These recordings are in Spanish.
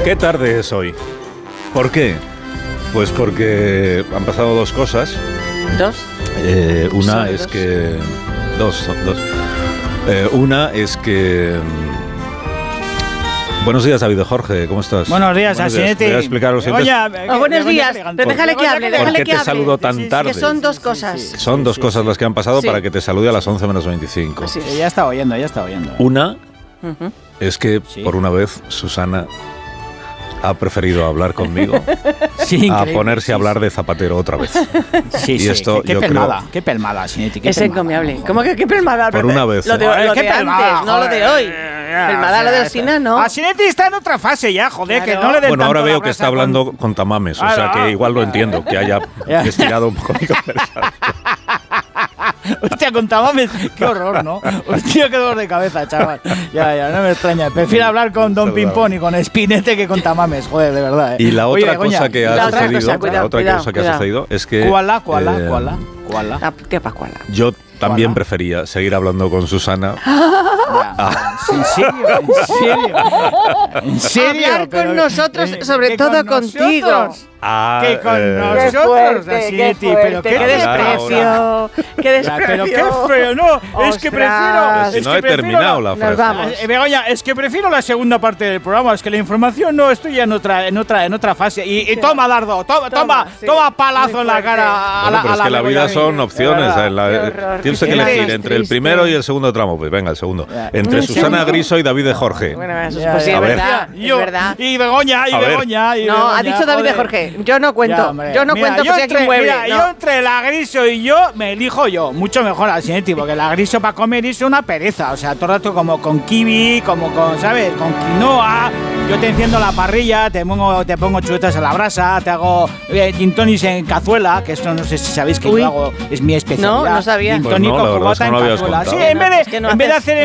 ¿Qué tarde es hoy? ¿Por qué? Pues porque han pasado dos cosas. ¿Dos? Una es que... Dos. Una es que... Buenos días, David Jorge, ¿cómo estás? Buenos días, Asinetti. Voy a explicar los siguientes. Buenos días, pero déjale que hable, ¿Por qué te saludo tan tarde? Que son dos cosas. Son dos cosas las que han pasado para que te salude a las 11 menos 25. Sí. Ya está oyendo. Una es que, por una vez, Susana ha preferido hablar conmigo a ponerse a hablar de Zapatero otra vez. Y esto, qué pelmada, Asinetti. Es encomiable. ¿Cómo que qué pelmada? Por una vez. Lo de antes, no lo de hoy. Pelmada lo del Sina, ¿no? Asinetti está en otra fase ya, joder, que no le den Bueno, ahora tanto veo que está hablando con Tamames, o sea que igual lo entiendo, que haya estirado un poco mi conversación. Hostia, con Tamames, qué horror, ¿no? Hostia, qué dolor de cabeza, chaval. Ya, no me extraña. Prefiero hablar con Don Pimpón y con Spinete que con Tamames, joder, de verdad. Y la otra cosa que ha sucedido es que... ¿Cuál? Yo también prefería seguir hablando con Susana. ¿En serio? Hablar con nosotros, sobre todo contigo. Que con nosotros, Asinetti, pero qué desprecio. Qué desprecio. Pero qué feo, no. Es que prefiero. Si no he terminado la frase. Begoña, es que prefiero la segunda parte del programa. Es que la información no, estoy ya en otra fase. Y toma, Dardo, toma palazo en la cara. Bueno, pero es que la vida son opciones. Tienes que elegir entre el primero y el segundo tramo. Pues venga, el segundo. Entre Susana Griso y David Jorge. Bueno, eso es posible, es verdad. Y Begoña. No, ha dicho David Jorge. Yo no cuento. Yo no cuento que sea quien mueve. Yo entre la Griso y yo me elijo yo. Mucho mejor, Asinetti, porque la Griso para comer es una pereza. O sea, todo el rato como con kiwi, como con, ¿sabes? Con quinoa. Yo te enciendo la parrilla, te pongo chuletas a la brasa, te hago gin tonics en cazuela, que esto no sé si sabéis que yo hago, es mi especialidad. No sabía. Gin tonic con cubata en cazuela. Sí, en vez de hacer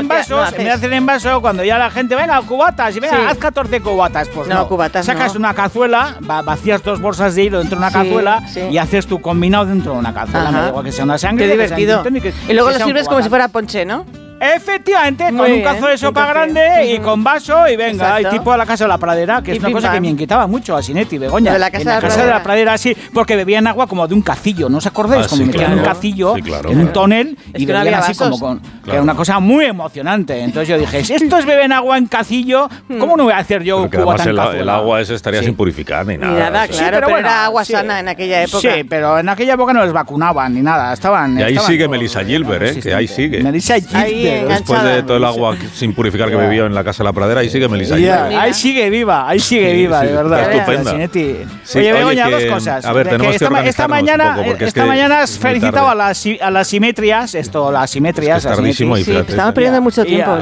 en vasos, cuando ya la gente, venga, cubatas, y venga, haz 14 cubatas. Pues no, cubatas sacas una cazuela, vacías 2 bolsas de hilo dentro de una cazuela y haces tu combinado dentro de una cazuela. Me da igual que sea una sangre. Qué divertido. Y luego lo sirves como si fuera ponche, ¿no? Efectivamente, con un cazo de sopa grande y con vaso y venga, y tipo a la Casa de la Pradera, que es una cosa que me inquietaba mucho a Asinetti, Begoña. En la Casa de la Pradera, sí, porque bebían agua como de un cacillo, ¿no os acordáis? Como metían un cacillo en un tonel y bebían así como con... Que era una cosa muy emocionante. Entonces yo dije, si estos beben agua en cacillo, ¿cómo no voy a hacer yo cubata en cazuela? El agua ese estaría sin purificar ni nada. Ni nada, claro, pero era agua sana en aquella época. Sí, pero en aquella época no les vacunaban ni nada. Y ahí sigue Melissa Gilbert, que ahí sigue. Melissa Gilbert. Después de todo el agua sin purificar que bebió en la Casa de la Pradera, ahí sigue Melissa Gilbert. Ahí sigue viva, de verdad. Estupenda. Oye, Begoña, dos cosas. A ver, tenemos que esta mañana has felicitado a las simetrias, las simetrias. Es tardísimo y estamos perdiendo mucho tiempo.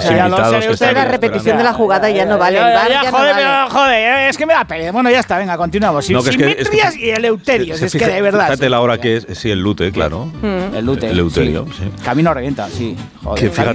La repetición de la jugada ya no vale. Joder, es que me da pena. Bueno, ya está, venga, continuamos. Simetrias y Eleuterios, es que de verdad. Fíjate la hora que es, sí, el lute, claro. El lute. Eleuterio, sí. Camino revienta, sí. Joder.